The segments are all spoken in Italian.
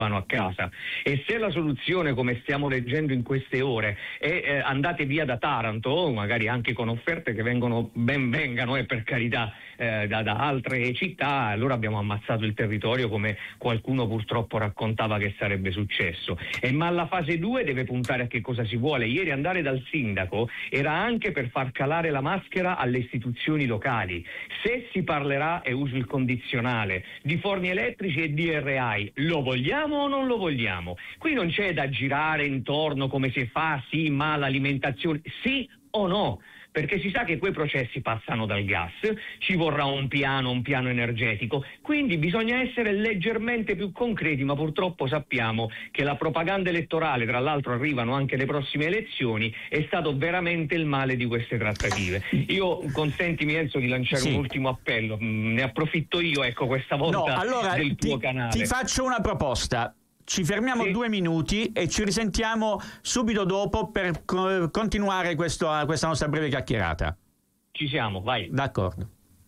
a casa. E se la soluzione, come stiamo leggendo in queste ore, è andate via da Taranto, magari anche con offerte che ben vengano, e per carità, da altre città, allora abbiamo ammazzato il territorio, come qualcuno purtroppo raccontava che sarebbe successo. Ma la fase 2 deve puntare a che cosa si vuole. Ieri andare dal sindaco era anche per far calare la maschera alle istituzioni locali. Se si parlerà, e uso il condizionale, di forni elettrici e di RAI, lo vogliamo o non lo vogliamo? Qui non c'è da girare intorno come si fa, sì, ma l'alimentazione, sì o no? Perché si sa che quei processi passano dal gas, ci vorrà un piano energetico, quindi bisogna essere leggermente più concreti, ma purtroppo sappiamo che la propaganda elettorale, tra l'altro arrivano anche le prossime elezioni, è stato veramente il male di queste trattative. Io, consentimi Enzo di lanciare un ultimo appello, ne approfitto io, ecco, questa volta del tuo canale. Ti faccio una proposta. Ci fermiamo 2 minuti e ci risentiamo subito dopo per continuare questa nostra breve chiacchierata. Ci siamo, vai. D'accordo.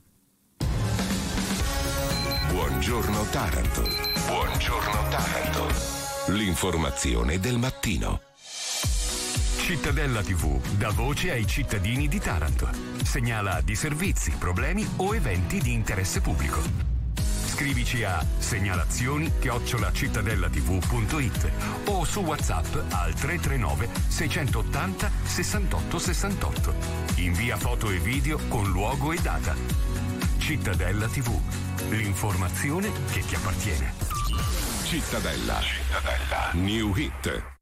Buongiorno Taranto. Buongiorno Taranto. L'informazione del mattino. Cittadella TV dà voce ai cittadini di Taranto. Segnala disservizi, problemi o eventi di interesse pubblico. Scrivici a segnalazioni@cittadellatv.it o su WhatsApp al 339 680 68 68. Invia foto e video con luogo e data. Cittadella TV, l'informazione che ti appartiene. Cittadella. New Hit.